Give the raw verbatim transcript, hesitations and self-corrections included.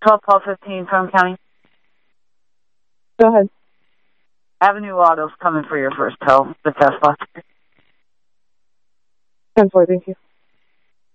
twelve twelve fifteen from County. Go ahead. Avenue Auto's coming for your first tow, the Tesla. ten four, thank you.